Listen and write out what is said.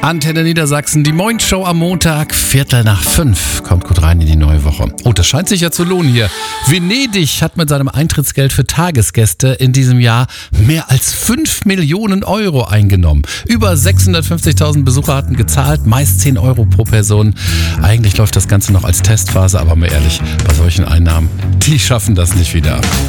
Antenne Niedersachsen, die Morning-Show am Montag, 4:45. Kommt gut rein in die neue Woche. Oh, das scheint sich ja zu lohnen hier. Venedig hat mit seinem Eintrittsgeld für Tagesgäste in diesem Jahr mehr als 5 Millionen Euro eingenommen. Über 650.000 Besucher hatten gezahlt, meist 10 Euro pro Person. Eigentlich läuft das Ganze noch als Testphase, aber mal ehrlich, bei solchen Einnahmen, die schaffen das nicht wieder.